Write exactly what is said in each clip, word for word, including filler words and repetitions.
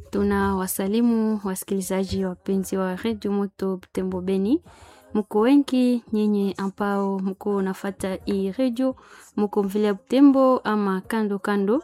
Tuna wasalimu wasikilizaji wapenzi wa Radio Moto Butembo Beni. Mko wengi nyinyi ambao mko nafata hii radio, mko vile Butembo ama kando kando.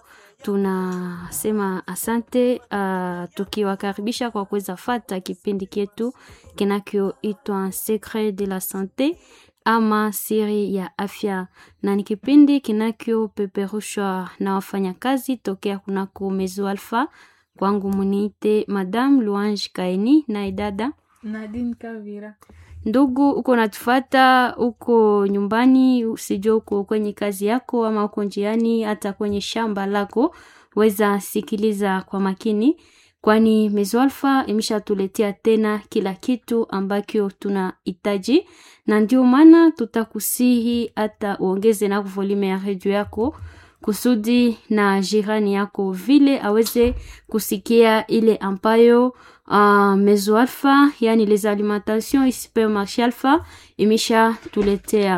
Tunasema asante, uh, tukiwakaribisha kwa kuweza fata kipindi ketu kinachoitwa Secret de la Santé ama siri ya afya, na ni kipindi kinakyo peperushwa na wafanyakazi tokea kunako Mezo Alpha. Kwangu muniite Madame Louange Kaini na idada Nadine Kavira. Ndugu, uko natufata uko nyumbani, usijua uko kwenye kazi yako ama uko njiani, hata kwenye shamba lako, weza sikiliza kwa makini, kwani Mezo Alpha imeshatuletea tena kila kitu ambakyo tunahitaji, na ndio maana tutakusihi hata uongeze na volume ya radio yako kusudi na jirani yako vile aweze kusikia ile ambayo uh, Mezo Alpha, yani les alimentations Supermarché Alpha imesha tuletea.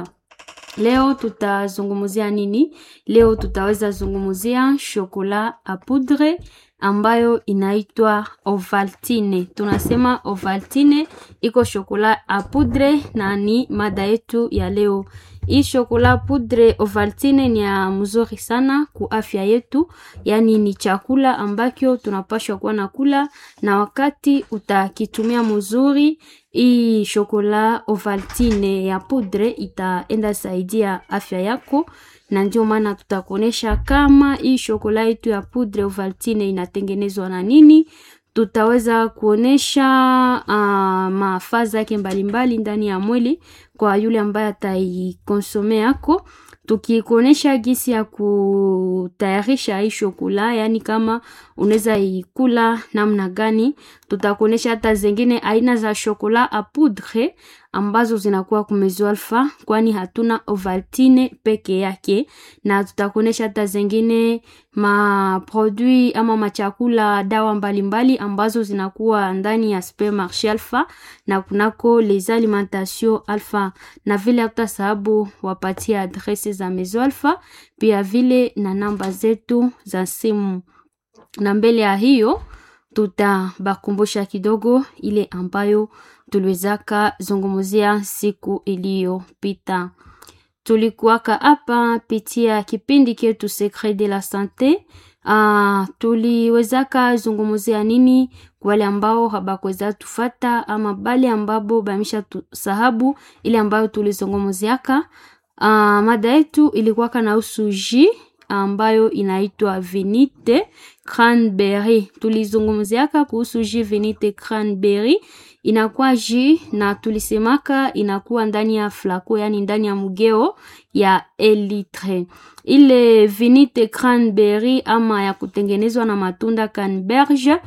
Leo tutazungumzia nini? Leo tutaweza zungumzia chocolat à poudre ambayo inaitwa Ovaltine. Tunasema Ovaltine iko chocolat à poudre na ni mada yetu ya leo. Hii chocolat poudre Ovaltine ni ya mzuri sana ku afya yetu, yani ni chakula ambakyo tunapashwa kuwa nakula, na wakati utakitumia mzuri hii chocolat Ovaltine ya poudre itaenda saidia afya yako, na ndio maana tutakuonesha kama hii chocolat yetu ya poudre Ovaltine inatengenezwa na nini. Tutaweza kuonesha uh, mafaza yake mbalimbali ndani ya mwili kwa yule ambaye ataikonsome yako. Tukikuonesha gisi ya kutayarisha hii chocolat, yani kama unaweza ikula namna gani. Tutakuonesha hata zingine aina za chocolat à poudre ambazo zinakuwa ku Mezo Alpha, kwani hatuna Ovaltine peke yake, na tutakuonesha hata zingine ma produit ama machakula dawa mbalimbali ambazo zinakuwa ndani ya Supermarché Alpha na kunako les alimentations Alpha, na vile hata sababu wapatia adresse za Mezo Alpha, pia vile na namba zetu za simu. Na mbele ya hiyo tutabakumbusha kidogo ile ambayo tuliwezaka zungumzia siku iliyopita. Tulikuwaka hapa pitia kipindi ketu Secret de la Santé. Uh, tuliwezaka zungumzia nini kwa wale ambao habakweza tufata ama bale ambabo bamisha sahabu ile ambayo tulizungumziaka. Uh, mada yetu ilikuwaka na usuji ambayo inaitwa Vinite Cranberry. Tulizungumziaka kuhusu ji Vinite Cranberry. Inakuwa ji na tulisemaka inakuwa ndani ya flako, yani ndani ya mugeo ya elitre. Ile Vinite Cranberry ama ya kutengenezwa na matunda canneberge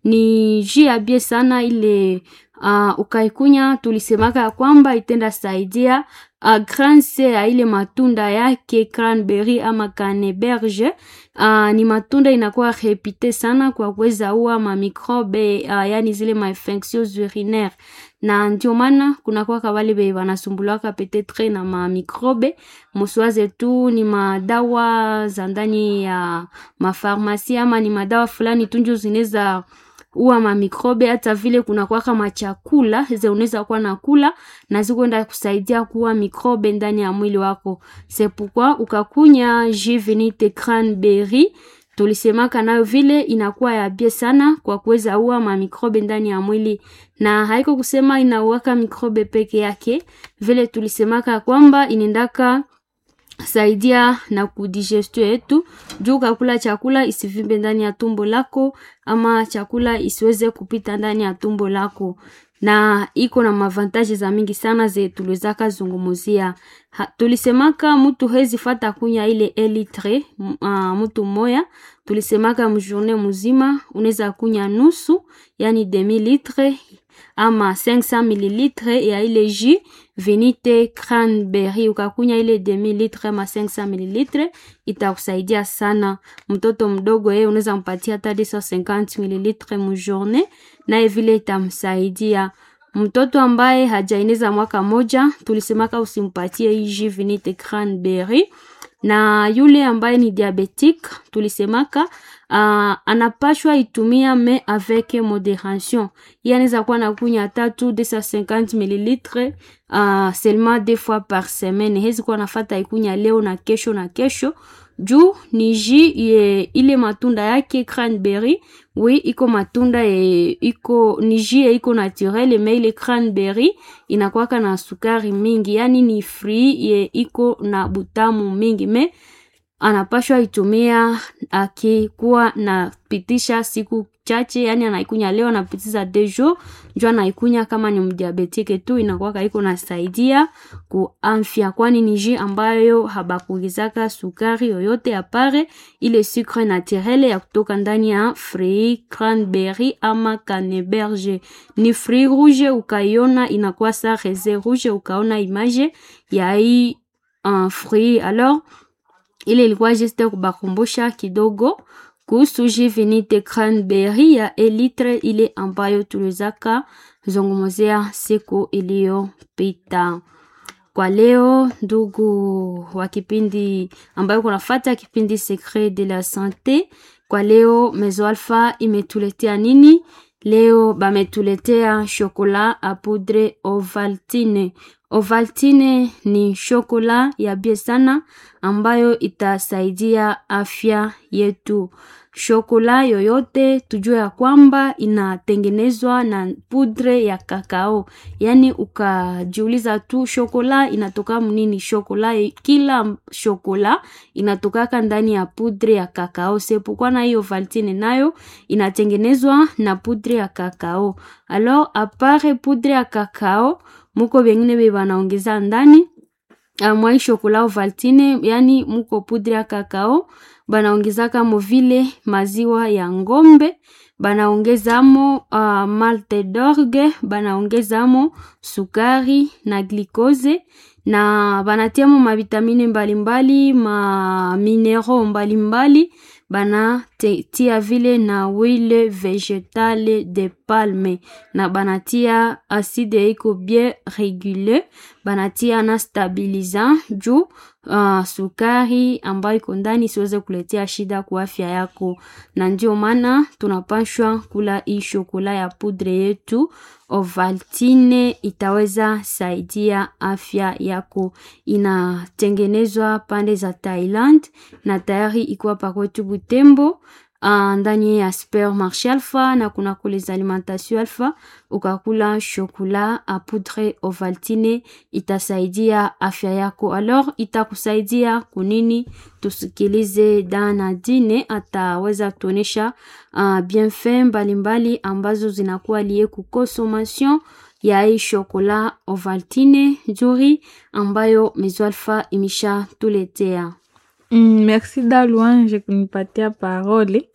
ni ji ya bie sana. Ile uh, ukaikunya tulisemaka ya kwamba itenda saidia a grance ya ile matunda yake cranberry ama canneberge. Uh, ni matunda inakuwa repite sana kwa kuweza ua ma microbe, uh, yani zile ma infections urinaires, na ndio maana kuna kwa kawali be wanasumbulaka peut-être na ma microbe. Muswaze tu ni madawa za ndani ya mafarmasi ama ni madawa fulani tunjo zineza uwa ma microbe. Hata vile kuna kwa kama chakula ze unaweza kuwa nakula na zikwenda kusaidia kuwa microbe ndani ya mwili wako. C'est pourquoi ukakunya ji Vinite Cranberry tulisemaka nayo vile inakuwa ya bie sana kwa kuweza uwa ma microbe ndani ya mwili, na haiko kusema inauwaka microbe peke yake. Vile tulisemaka kwamba inendaka saidia na kudigestion yetu, juu kakula chakula isivimbe ndani ya tumbo lako ama chakula isiweze kupita ndani ya tumbo lako, na iko na mavantaji za mingi sana ze tuliwezaka zungumuzia. Ha, tulisemaka mtu hezi fata kunya ile elitre uh, mtu moya. Tulisemaka mjourne muzima unaweza kunya nusu, yani demi litre ama cinq cents millilitres ya ile ji Vinite Cranberry. Ukakunya ile demi litre ama cinq cents millilitres itakusaidia sana. Mtoto mdogo yeye unaweza mpatia hata deux cent cinquante millilitres mu journée, na vile itamsaidia. Mtoto ambaye hajaineza mwaka moja tulisemaka usimpatie hii ji Vinite Cranberry, Na yule ambaye ni diabetic tulisemaka uh, anapashwa itumia mais avec modération. Yani za kuwa nakunya tatu deux cent cinquante millilitres uh, seulement deux fois par semaine. Hezi kuwa nafata ikunya leo na kesho na kesho. Juu ni ji ye, ile matunda yake cranberry, oui iko matunda ye, iko ni ji ye iko naturel, mais ile cranberry inakuwaka na sukari mingi, yani ni fruit ye iko na butamu mingi, mais anapashwa itumia akikuwa na pitisha siku chache, yani anaikunya leo na pitisha deux jours, njua anaikunya kama ni mdiabetike tu, inakuwaka iko nasaidia kuamfia, kwani ni ji ambayo habakuongezaka sukari yoyote apare ile sucre naturel ya kutoka ndani ya fruit cranberry ama canneberge. Ni fruit rouge, ukaiona inakuwa sa raisin rouge, ukaona image ya hii uh, fruit. Alors ile ilikuwa juste kubakumbusha kidogo kuhusu jivinite cranberry ya elitre ile ambayo tuliwezaka zungumzia siku iliyopita. Kwa leo ndugu wa kipindi ambayo kunafuata kipindi Secret de la Santé, kwa leo Maison Alpha imetuletea nini? Leo bametuletea chocolat à poudre Ovaltine. Ovaltine ni chocolat ya bie sana ambayo itasaidia afya yetu. Chocolat yoyote tujue ya kwamba inatengenezwa na poudre ya kakao. Yani ukajiuliza tu chocolat inatoka mnini? Chocolat, kila chocolat inatokaka ndani ya poudre ya kakao. Sepukwa na hiyo Ovaltine nayo inatengenezwa na poudre ya kakao. Alors apare poudre ya kakao, muko bengine be banaongeza ndani mwa hii chocolat Ovaltine, yani muko poudre ya kakao banaongeza kama vile maziwa ya ngombe, banaongezamo uh, malte d'orge, banaongezamo sukari na glucose, na banatiamo mavitamine mbalimbali, ma minero mbalimbali, bana tia vile na huile végétale de palme, na banatia acide iko bien régulé, banatia na stabilisant juu uh, sukari ambayo iko ndani siweze kuletea shida kwa afya yako. Na ndio maana tunapashwa kula hii chocolat ya poudre yetu Ovaltine, itaweza saidia afya yako. Inatengenezwa pande za Thailand na tayari iko hapa kwetu Butembo uh, ndani ya Supermarché Alpha na kuna kule alimentation Alpha. Ukakula chocolat à poudre Ovaltine itasaidia afya yako. Alors itakusaidia kunini? Tusikilize Dana Dine ataweza kutuonesha uh, bienfait mbalimbali ambazo zinakuwa lié ku consommation ya hii chocolat Ovaltine nzuri ambayo Maison Alpha imesha tuletea. Mm, merci da Louange kunipatia parole.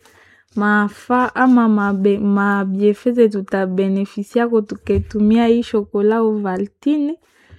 Mafa ama mabe, mabiefeze tutabenefisia kutuketumia hii chocolat Ovaltine.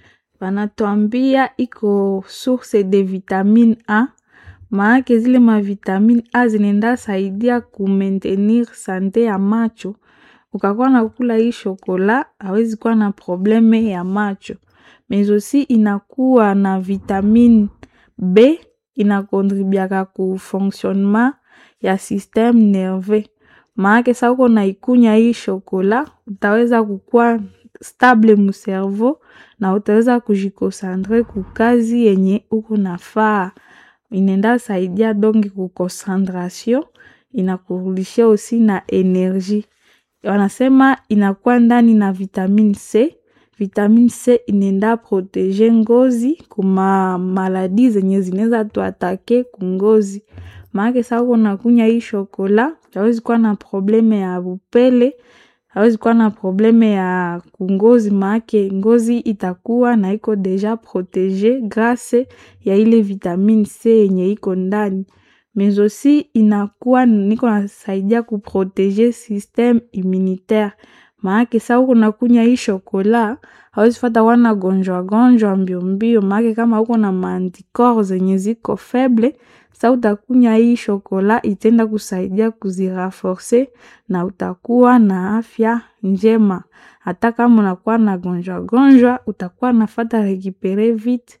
Banatuambia iko source de vitamine A. Maana zile ma vitamine A zinaenda saidia ku maintenir sante ya macho. Ukakuwa na kula hii chocolat hawezi kuwa na probleme ya macho. Mais aussi inakuwa na vitamine B, inakontribiaka ku fonctionnement ya système nerveux. Maana sa uko na ikunya hii chocolat utaweza kukua stable mu cerveau na utaweza kujikosantre ku kazi yenye uko nafaa. Inenda saidia dongi ku concentration, inakurudishia aussi na energie. Wanasema inakuwa ndani na vitamine C. Vitamine C inenda protege ngozi kuma maladi zenye zinaweza tuatake kungozi. Maana sasa uko nakunya hii chocolat, hawezi kuwa na probleme ya bupele, hawezi kuwa na probleme ya kungozi, maana ngozi itakuwa na iko deja protege grâce ya ile vitamine C yenye iko ndani. Mais aussi inakuwa niko nasaidia kuprotege système immunitaire. Maana sasa uko nakunya hii chocolat, hawezi fata wana gonjwa gonjwa mbio mbio. Maana kama uko na anticorps zenye ziko faible, sasa utakunya hii chocolat itenda kusaidia kuziraforcer na utakuwa na afya njema. Hata kama unakuwa na gonjwa gonjwa, utakuwa nafata récupérer vite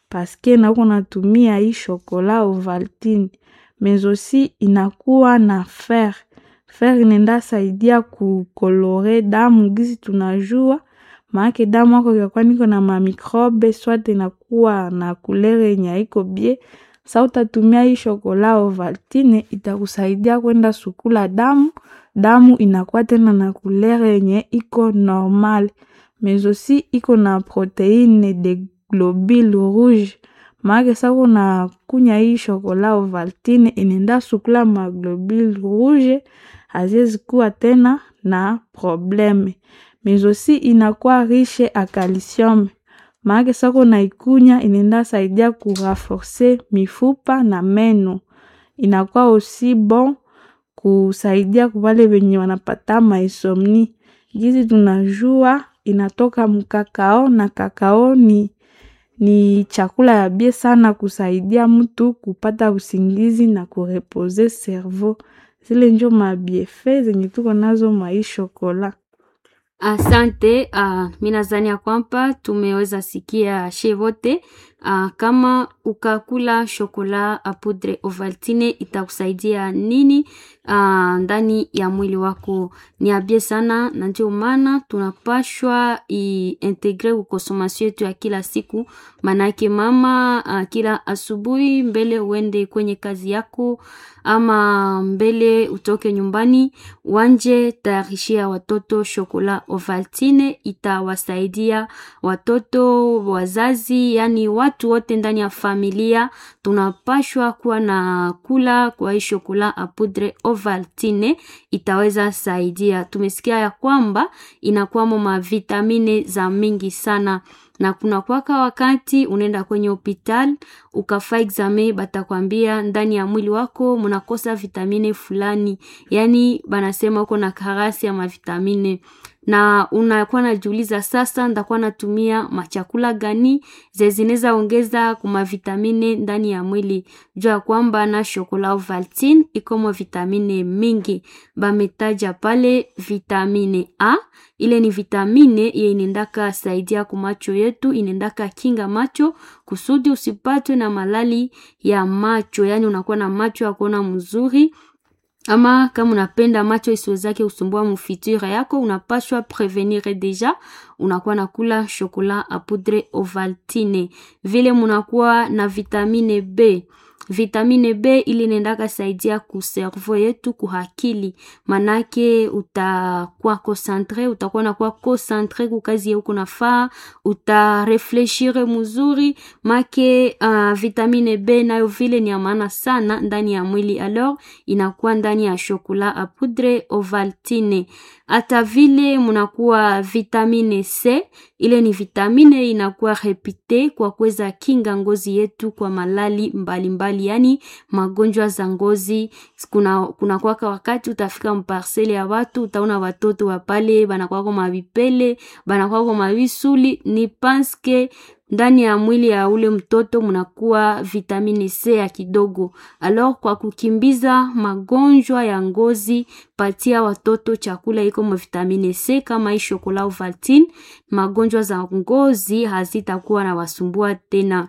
paske na uko natumia hii chokola Ovaltine. Mais aussi inakuwa na fer. Fer inenda saidia kukolore damu gizi tunajua. Maake damu wako kwa niko na mamikrobe swate inakuwa na kulere nya iko bie. Sa utatumia hii chokola Ovaltine itakusaidia kwenda sukula damu. Damu inakuwa tena na kulere nye iko normal. Mais aussi iko na proteine de globule rouge. Maake sa kuna kunya hii chokola Ovaltine inenda sukula ma globule rouge. Haziezi kuwa tena na probleme. Mais aussi inakuwa riche a calcium. Maake sa kuna ikunya inenda saidia kuraforce mifupa na meno. Inakuwa aussi bon kusaidia kubale wenye wanapata maisomni. Gizi tunajua inatoka mkakao na kakao ni ni chakula ya bie sana kusaidia mtu kupata usingizi na kurepoze cerveau. Zile njo mabiefe zenye tuko nazo mwa hii chokola. Asante, uh, minazani ya kwamba tumeweza sikia shevote. Uh, kama ukakula chokola a poudre Ovaltine itakusaidia nini uh, ndani ya mwili wako. Ni abie sana na ndio maana tunapashwa i-integre ukonsomation yetu ya kila siku. Manake mama uh, kila asubuhi mbele uende kwenye kazi yako ama mbele utoke nyumbani wanje tayarishia watoto chokola Ovaltine. Itawasaidia watoto, wazazi, yani watu wote ndani ya familia tunapashwa kuwa na kula kwa hii chokola a poudre Ovaltine. Itaweza saidia. Tumesikia ya kwamba inakuwamo mavitamine za mingi sana. Na kuna kwaka wakati unenda kwenye hospital ukafa examen batakwambia ndani ya mwili wako munakosa vitamine fulani. Yani banasema uko na karasi ya mavitamine. Na unakuwa najiuliza sasa ndakuwa natumia machakula gani zezineza ongeza kuma vitamine ndani ya mwili. Jua kwamba na chokola Ovaltine ikomo vitamine mingi. Bametaja pale vitamine A. Ile ni vitamine ye inendaka saidia kumacho yetu, inendaka kinga macho kusudi usipatwe na malali ya macho. Yani unakuwa na macho ya kuona mzuri. Ama kama unapenda macho isiwezake usumbua mufiture yako, unapashwa prevenir deja, unakuwa nakula chokola a poudre Ovaltine. Vile munakuwa na vitamine B. Vitamine B ili nendaka saidia ku cerveau yetu, kuhakili. Manake utakuwa concentré, utakuwa na kuwa concentré kukazi yako nafaa, utarefleshire mzuri. Make uh, vitamine B nayo vile ni amana sana ndani ya mwili. Alors inakuwa ndani ya chokola a poudre Ovaltine. Ata vile munakuwa vitamine C. Ile ni vitamine inakuwa repite kwa kuweza kinga ngozi yetu kwa malali mbali mbali. Yani magonjwa za ngozi. Kuna, kuna kwa wakati utafika mparcele ya watu utaona watoto wapale banakuwa kwa mavipele, banakuwa kwa mavisuli. Ni panske ndani ya mwili ya ule mtoto munakuwa vitamine C ya kidogo. Alors kwa kukimbiza magonjwa ya ngozi, patia watoto chakula iko mwa vitamine C kama hii chokola Ovaltine. Magonjwa za ngozi hazitakuwa na wasumbua tena.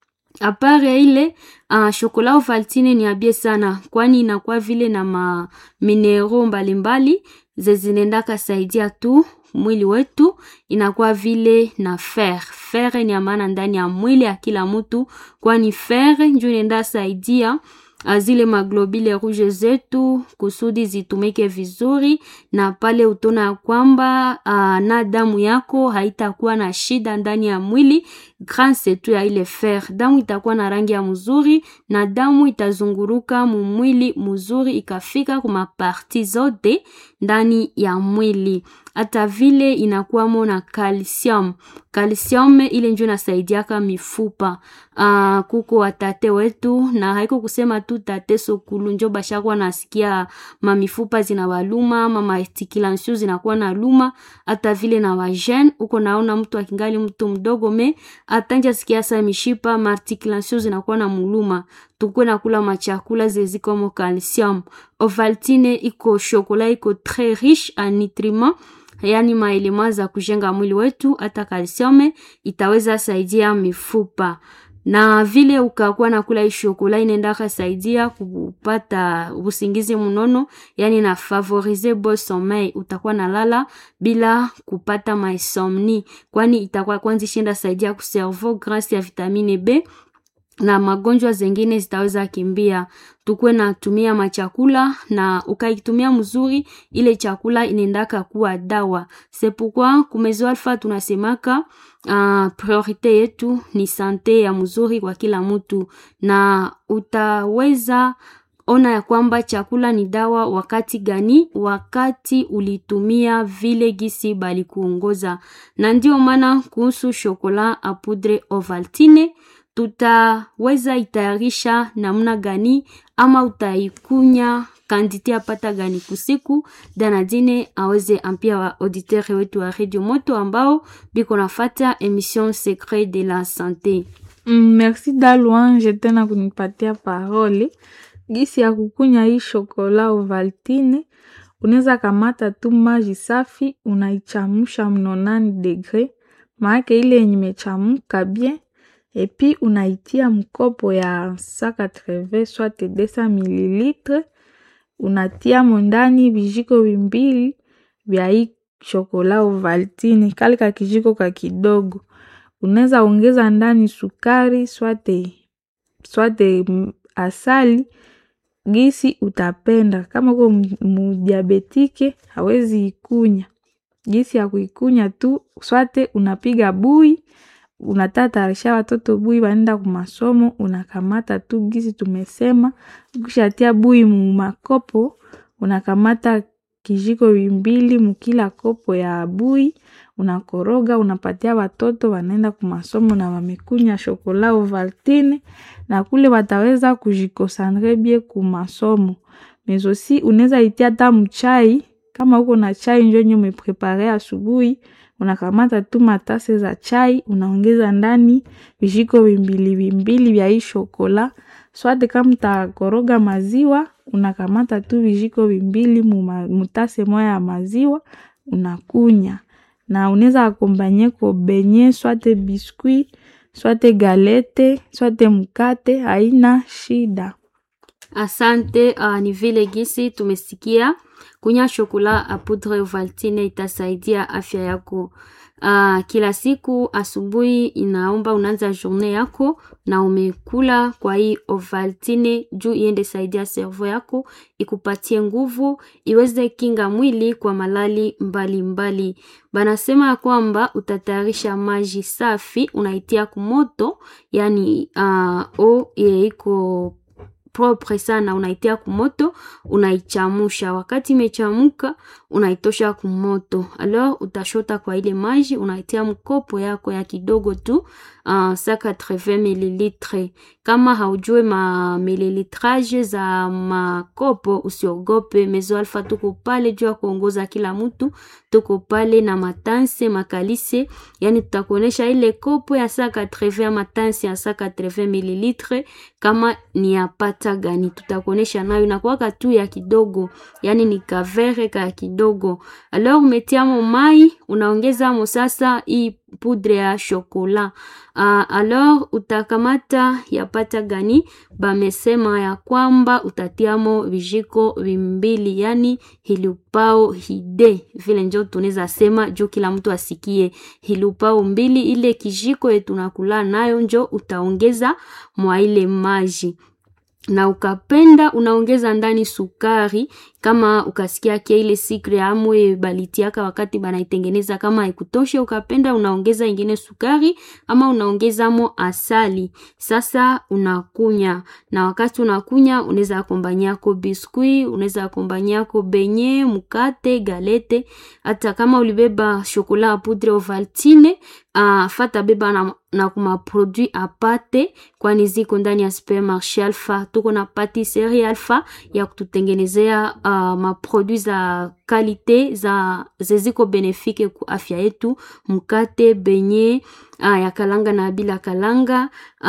Apare ile uh, chokola Ovaltine ni abie sana kwani inakuwa vile na ma minero mbalimbali zezinendaka saidia tu mwili wetu. Inakuwa vile na fer. Fer ni amana ndani ya mwili ya kila mtu, kwani fer ndio inenda saidia azile maglobule rouge zetu kusudi zitumike vizuri. Na pale utona kwamba uh, na damu yako haitakuwa na shida ndani ya mwili grâce tu ya ile fer. Damu itakuwa na rangi ya mzuri na damu itazunguruka mu mwili mzuri ikafika kuma parti zote ndani ya mwili. Ata vile inakuwa mona calcium. Calcium ile njo nasaidiaka mifupa. Uh, kuko watate wetu na haiko kusema tu tate sokulu njo bashakwa nasikia mamifupa zinawaluma, mama articulation zinakuwa na luma. Ata vile na wajen uko naona mtu akingali mtu mdogo me atanja sikia sa mishipa ma articulation zinakuwa na muluma. Tukwe na kula machakula zeziko mo calcium. Ovaltine iko chokola iko très riche en nutriments, yani maelema za kujenga mwili wetu. Ata calcium itaweza saidia mifupa. na vile ukakuwa na kula hii shokola inaenda kusaidia kupata usingizi mnono, yani na favoriser bon sommeil, utakuwa na lala bila kupata maisomni, kwani itakuwa kwanza shinda saidia ku cerveau grâce ya vitamine B na magonjwa zengine zitaweza kimbia. Tukwe na tumia machakula na ukaitumia mzuri, ile chakula inendaka kuwa dawa. C'est pourquoi kumezo alfa tunasemaka uh, priorite yetu ni sante ya mzuri kwa kila mtu, na utaweza ona ya kwamba chakula ni dawa wakati gani? Wakati ulitumia vile gisi bali kuongoza. Na ndio maana kuhusu shokola a poudre Ovaltine tutaweza itayarisha namna gani, ama utaikunya kanditi apata gani kusiku. Danadine aweze ampia wa auditeur wetu wa Radio Moto ambao biko nafata emission Secret de la Santé. Mm, merci Dalouange tena kunipatia parole. Gisi ya kukunya hii shokola Ovaltine, unaweza kamata tu maji safi, unaichamusha mnonani degre, maake ile yenye imechamuka bien, epi unaitia mkopo ya cent quatre-vingts soit deux cents millilitres, unatia mondani vijiko vimbili vya hii shokola Ovaltine, kalika kijiko ka kidogo. Unaweza ongeza ndani sukari swate swate asali gisi utapenda. Kama uko mdiabetike hawezi ikunya, gisi ya kuikunya tu swate unapiga bui, unatatarisha watoto bui waenda kwa masomo, unakamata tu gisi tumesema, ukishatia bui mu makopo, unakamata kijiko vimbili mukila kopo ya bui, unakoroga, unapatia watoto wanaenda kwa masomo na wamekunya shokola Ovaltine, na kule wataweza kujikosandre bie ku masomo. Mais aussi unaweza itia hata mchai, kama uko na chai njo nyo umeprepare asubuhi, unakamata tu matase za chai, unaongeza ndani vijiko vimbili vimbili vya hii shokola. Swate kama utakoroga maziwa, unakamata tu vijiko vimbili mutase moya ya maziwa, unakunya. Na unaweza akombanye ko benye, swate biskuit, swate galete, swate mkate, haina shida. Asante. Uh, ni vile gisi tumesikia kunya shokola a poudre Ovaltine itasaidia afya yako. Uh, kila siku asubuhi inaomba unaanza journée yako na umekula kwa hii Ovaltine juu iende saidia cerveau yako, ikupatie nguvu, iweze kinga mwili kwa malali mbali mbali. Banasema kwamba utatayarisha maji safi, unaitia kumoto, yani uh, o iko propre sana, unaitia kumoto, unaichamusha. Wakati imechamuka, unaitosha kumoto. Alors utashota kwa ile maji, unaitia mkopo yako ya kidogo tu, uh, cent quatre-vingts millilitres. Kama haujue ma millilitrage za makopo, usiogope. Mezo Alpha tuko pale juu ya kuongoza kila mtu, tuko pale na matanse makalise, yani tutakuonesha ile kopo ya cent quatre-vingts, matanse ya cent quatre-vingts millilitres kama ni ya pata gani, tutakuonesha nayo. Inakuwa tu ya kidogo, yani ni kavere ka kidogo. Alors umetia mo mai, unaongeza mo sasa hii poudre ya shokola. Uh, alors utakamata ya pata gani, bamesema ya kwamba utatiamo vijiko vimbili, yani hilupao hide, vile njo tuneza sema juu kila mtu asikie. Hilupao mbili, ile kijiko yetu tunakula nayo njo utaongeza mwa ile maji. Na ukapenda unaongeza ndani sukari, kama ukasikia kia ile sikre amwe balitiaka wakati banaitengeneza, kama haikutosha ukapenda unaongeza ingine sukari, ama unaongeza mo asali. Sasa unakunya, na wakati unakunya unaweza akombania ko biskuit, unaweza akombania ko benye, mkate, galete. Hata kama ulibeba shokola a poudre Ovaltine, uh, fata beba na, na kuma produit apate, kwani ziko ndani ya supermarché Alpha. Tuko na patisserie Alpha ya kututengenezea uh, ma produit za kalite za zeziko benefike ku afya yetu, mkate, benye, uh, ya kalanga na bila kalanga,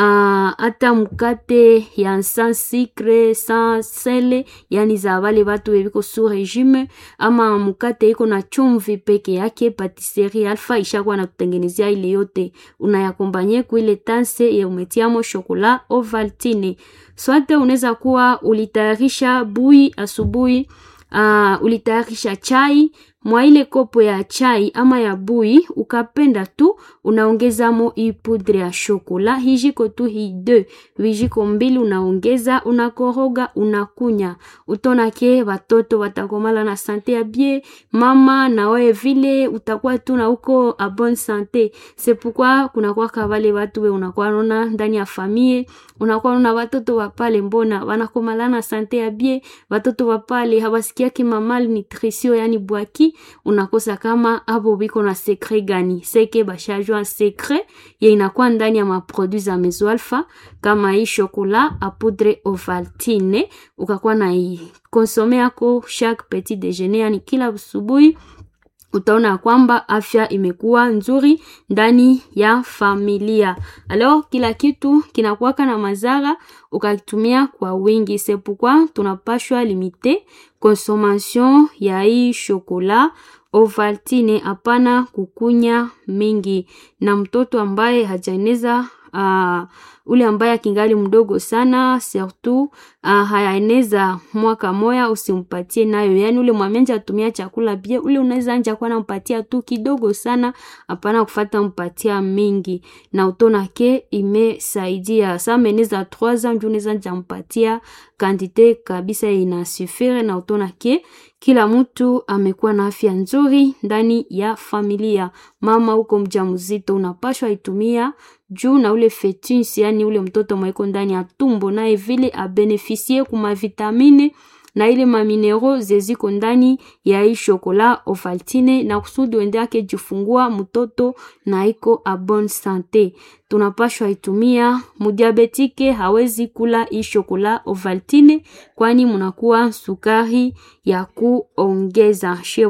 hata uh, mkate ya sans sucre sans sel, yani za wale watu webiko sous regime, ama mkate iko na chumvi peke yake. Patisserie Alpha ishakuwa na kutengenezea ile yote, unayakombanye kwa ile tanse ya umetiamo chocolat Ovaltine. Swate unaweza kuwa ulitayarisha bui asubuhi, uh, ulitayarisha chai, mwa ile kopo ya chai ama ya bui ukapenda tu unaongeza mo hii poudre ya chocolat, hijiko tu hii deux, vijiko mbili unaongeza, unakoroga, unakunya. Utona ke watoto watakomala na sante ya bien, mama na wewe vile utakuwa tu na uko a bonne santé. C'est pourquoi kuna kwa kavale watu we unakuwa nona ndani ya famille, unakuwa nona watoto wa pale mbona wanakomala na sante ya bien, watoto wa pale hawasikia ki mal nutrition yani bwaki, unakosa kama abo biko na secret gani. Seke bashajua secret ya inakuwa ndani ya maproduits za Maison Alpha, kama hii chocolat a poudre Ovaltine, ukakuwa na hii consommer yako chaque petit déjeuner, yani kila asubuhi, utaona kwamba afya imekuwa nzuri ndani ya familia. Alors kila kitu kinakuwa na mazara ukakitumia kwa wingi. C'est pourquoi tunapashwa limiter consommation ya hii chocolat Ovaltine, hapana kukunya mingi. Na mtoto ambaye hajaeneza uh, ule ambaye akingali mdogo sana, surtout uh, hayaeneza mwaka moya, usimpatie nayo. Yani ule mwamenja atumia chakula bie, ule unaweza anja kwa nampatia tu kidogo sana, hapana kufata mpatia mingi. Na utona ke imesaidia. Sa meneza trois ans unaweza anja mpatia quantité kabisa inasufire, na utona ke kila mtu amekuwa na afya nzuri ndani ya familia. Mama uko mjamzito unapashwa itumia juu na ule fetus, yani ule mtoto mweko ndani ya tumbo nae vile a beneficie kuma vitamine na ile maminero zeziko ndani ya hii chocolat Ovaltine, na kusudi wende yake jifungua mtoto na iko a bonne santé. Tunapashwa itumia. Mudiabetike hawezi kula hii chocolat Ovaltine kwani munakuwa sukari ya kuongeza.